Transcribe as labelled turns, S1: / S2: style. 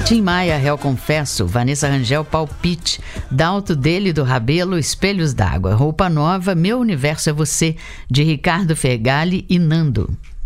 S1: Tim Maia, Réu Confesso. Vanessa Rangel, Palpite. Dalto dele, do Rabelo, Espelhos d'Água. Roupa Nova, Meu Universo é Você, de Ricardo Fegali e Nando.